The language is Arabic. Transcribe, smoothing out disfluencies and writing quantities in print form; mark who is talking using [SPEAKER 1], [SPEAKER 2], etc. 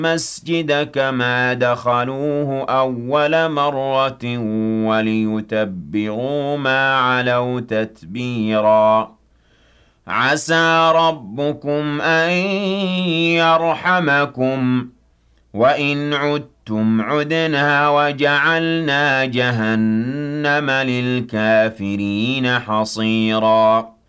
[SPEAKER 1] المسجد كما دخلوه أول مرة وليتبروا ما علوا تتبيرا عسى ربكم أن يرحمكم وإن عدتم عدنا وجعلنا جهنم للكافرين حصيرا